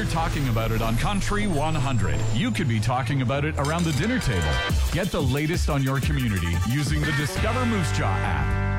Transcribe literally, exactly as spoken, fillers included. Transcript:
talking about it on Country one hundred. You could be talking about it around the dinner table. Get the latest on your community using the Discover Moose Jaw app.